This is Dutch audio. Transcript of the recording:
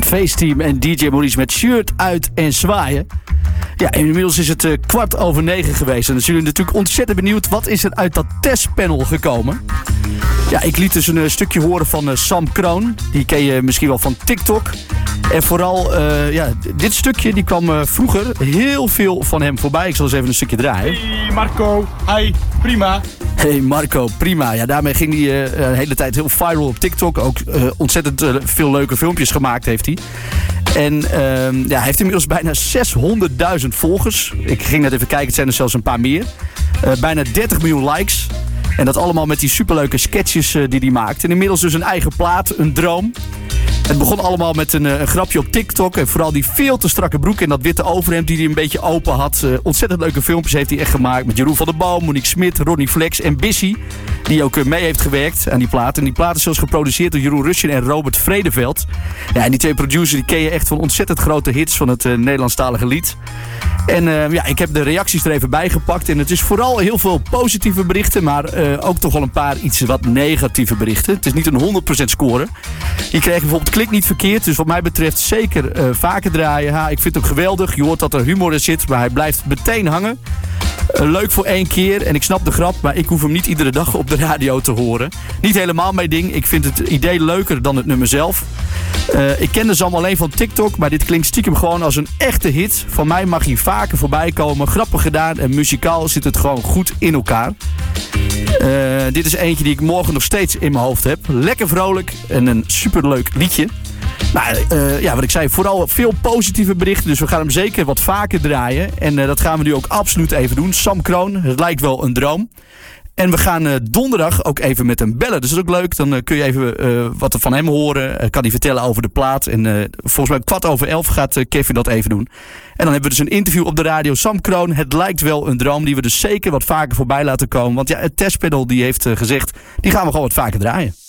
Faceteam en DJ Maurice met shirt uit en zwaaien. Ja, inmiddels is het 9:15 geweest. En dan zijn jullie natuurlijk ontzettend benieuwd. Wat is er uit dat testpanel gekomen? Ja, ik liet dus een stukje horen van Sam Kroon. Die ken je misschien wel van TikTok. En vooral, dit stukje die kwam vroeger heel veel van hem voorbij. Ik zal eens even een stukje draaien. Hey Marco, hi, prima. Hey Marco, prima. Ja, daarmee ging hij de hele tijd heel viral op TikTok. Ook ontzettend veel leuke filmpjes gemaakt heeft hij. En hij heeft inmiddels bijna 600.000 volgers. Ik ging net even kijken, het zijn er zelfs een paar meer. Bijna 30 miljoen likes. En dat allemaal met die superleuke sketches die hij maakt. En inmiddels dus een eigen plaat, een droom. Het begon allemaal met een grapje op TikTok. En vooral die veel te strakke broek en dat witte overhemd die hij een beetje open had. Ontzettend leuke filmpjes heeft hij echt gemaakt. Met Jeroen van der Boom, Monique Smit, Ronnie Flex en Bissy. Die ook mee heeft gewerkt aan die plaat. En die plaat is zelfs geproduceerd door Jeroen Rusjen en Robert Vredeveld. Ja, en die twee producers die ken je echt van ontzettend grote hits van het Nederlandstalige lied. En ik heb de reacties er even bij gepakt. En het is vooral heel veel positieve berichten. Maar ook toch wel een paar iets wat negatieve berichten. Het is niet een 100% score. Je krijgt bijvoorbeeld klik niet verkeerd. Dus wat mij betreft zeker vaker draaien. Ha, ik vind hem geweldig. Je hoort dat er humor in zit. Maar hij blijft meteen hangen. Leuk voor 1 keer. En ik snap de grap. Maar ik hoef hem niet iedere dag op de radio te horen. Niet helemaal mijn ding. Ik vind het idee leuker dan het nummer zelf. Ik ken de zang alleen van TikTok. Maar dit klinkt stiekem gewoon als een echte hit. Van mij mag hij vaker voorbij komen. Grappig gedaan. En muzikaal zit het gewoon goed in elkaar. Dit is eentje die ik morgen nog steeds in mijn hoofd heb. Lekker vrolijk en een superleuk liedje. Nou, wat ik zei, vooral veel positieve berichten. Dus we gaan hem zeker wat vaker draaien. En dat gaan we nu ook absoluut even doen. Sam Kroon, het lijkt wel een droom. En we gaan donderdag ook even met hem bellen. Dus dat is ook leuk. Dan kun je even wat van hem horen. Kan hij vertellen over de plaat. En volgens mij 11:15 gaat Kevin dat even doen. En dan hebben we dus een interview op de radio. Sam Kroon, het lijkt wel een droom. Die we dus zeker wat vaker voorbij laten komen. Want ja, het testpanel die heeft gezegd, die gaan we gewoon wat vaker draaien.